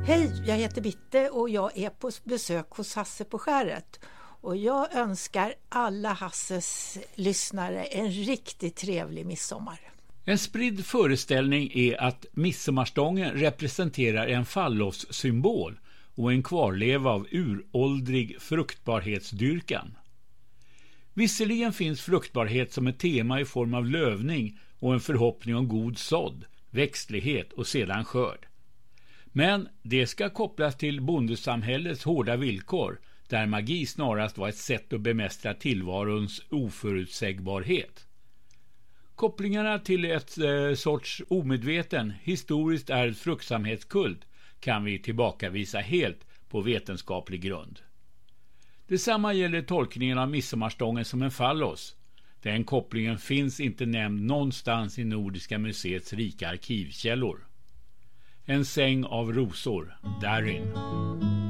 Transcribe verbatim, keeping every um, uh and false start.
Hej, jag heter Bitte och jag är på besök hos Hasse på Skäret. Och jag önskar alla Hasses lyssnare en riktigt trevlig midsommar. En spridd föreställning är att midsommarstången representerar en fallossymbol och en kvarleva av uråldrig fruktbarhetsdyrkan. Visserligen finns fruktbarhet som ett tema i form av lövning och en förhoppning om god sådd, växtlighet och sedan skörd. Men det ska kopplas till bondesamhällets hårda villkor, där magi snarast var ett sätt att bemästra tillvarons oförutsägbarhet. Kopplingarna till ett eh, sorts omedveten, historiskt ärvd fruktsamhetskult kan vi tillbakavisa helt på vetenskaplig grund. Detsamma gäller tolkningen av midsommarstången som en fallos. Den kopplingen finns inte nämnd någonstans i Nordiska museets rika arkivkällor. En säng av rosor, Darin.